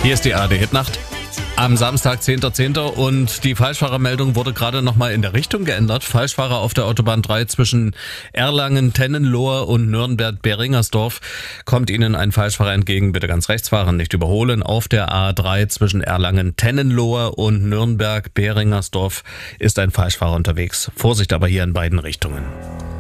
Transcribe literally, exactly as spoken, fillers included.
Hier ist die A R D-Hitnacht am Samstag, zehnter zehnter und die Falschfahrermeldung wurde gerade nochmal in der Richtung geändert. Falschfahrer auf der Autobahn drei zwischen Erlangen, Tennenlohe und Nürnberg-Beringersdorf. Kommt Ihnen ein Falschfahrer entgegen, bitte ganz rechts fahren, nicht überholen. Auf der A drei zwischen Erlangen, Tennenlohe und Nürnberg-Beringersdorf ist ein Falschfahrer unterwegs. Vorsicht aber hier in beiden Richtungen.